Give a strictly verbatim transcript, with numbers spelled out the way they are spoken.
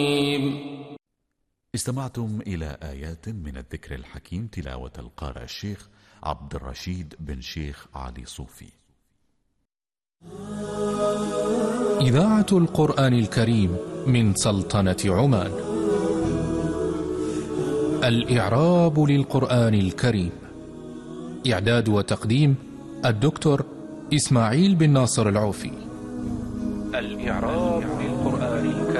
استمعتم إلى آيات من الذكر الحكيم تلاوة القارئ الشيخ عبد الرشيد بن شيخ علي صوفي. إذاعة القرآن الكريم من سلطنة عمان. الإعراب للقرآن الكريم. إعداد وتقديم الدكتور إسماعيل بن ناصر العوفي. الإعراب للقرآن الكريم.